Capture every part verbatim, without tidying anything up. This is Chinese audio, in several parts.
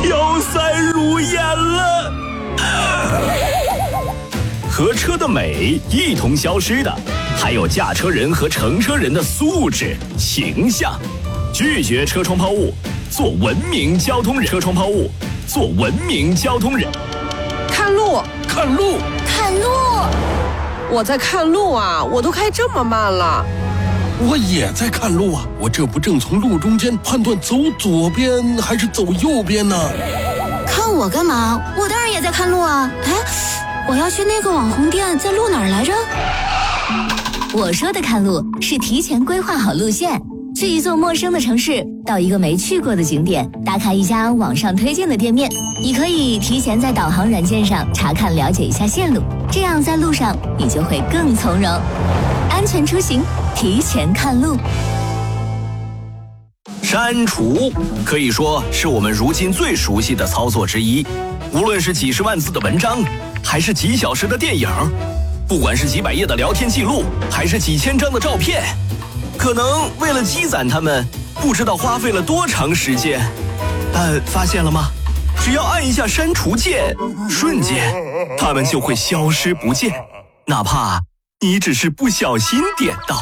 飘散如烟了。和车的美一同消失的，还有驾车人和乘车人的素质、形象。拒绝车窗抛物，做文明交通人。车窗抛物，做文明交通人。 看路， 看路， 看路。 我在看路啊，我都开这么慢了。 我也在看路啊，我这不正从路中间判断走左边还是走右边呢？ 看我干嘛？我当然也在看路啊。哎，我要去那个网红店，在路哪儿来着？我说的看路是提前规划好路线，去一座陌生的城市，到一个没去过的景点，打卡一家网上推荐的店面。你可以提前在导航软件上查看了解一下线路，这样在路上你就会更从容。安全出行，提前看路。 删除可以说是我们如今最熟悉的操作之一，无论是几十万字的文章，还是几小时的电影，不管是几百页的聊天记录，还是几千张的照片，可能为了积攒它们，不知道花费了多长时间。但发现了吗？只要按一下删除键，瞬间它们就会消失不见，哪怕你只是不小心点到。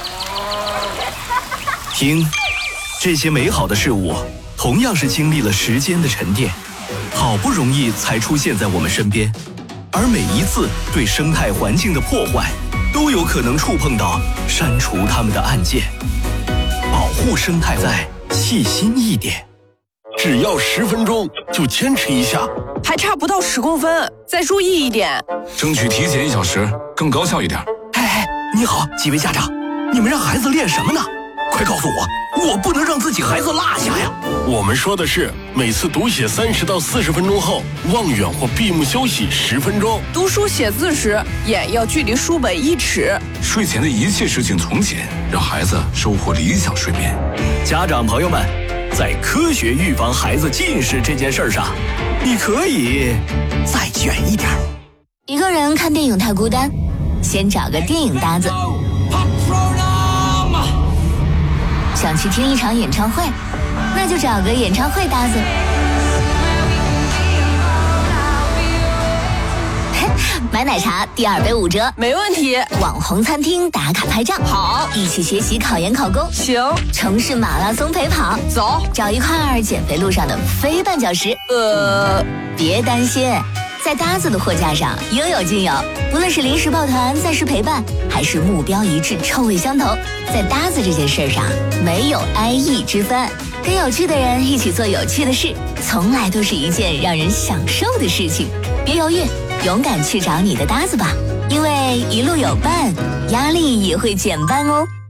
听，这些美好的事物同样是经历了时间的沉淀，好不容易才出现在我们身边，而每一次对生态环境的破坏，都有可能触碰到删除它们的按键。保护生态，再细心一点。 只要十分钟，就坚持一下。 还差不到十公分，再注意一点。 争取提前一小时，更高效一点。 哎哎，你好，几位家长，你们让孩子练什么呢？快告诉我，我不能让自己孩子落下呀。 我们说的是每次读写三十到四十分钟后，望远或闭目休息十分钟。 读书写字时，眼要距离书本一尺。 睡前的一切事情从简，让孩子收获理想睡眠。 家长朋友们，在科学预防孩子近视这件事上，你可以再卷一点。 一个人看电影太孤单，先找个电影搭子。想去听一场演唱会，那就找个演唱会搭子。买奶茶第二杯五折， 没问题。 网红餐厅打卡拍照， 好。 一起学习考研考公， 行。 城市马拉松陪跑， 走。 找一块减肥路上的非绊脚石。 呃， 别担心，在搭子的货架上应有尽有，不论是临时抱团、暂时陪伴，还是目标一致、臭味相投，在搭子这件事上没有 I E 之分。跟有趣的人一起做有趣的事，从来都是一件让人享受的事情。别犹豫，勇敢去找你的搭子吧，因为一路有伴，压力也会减半哦。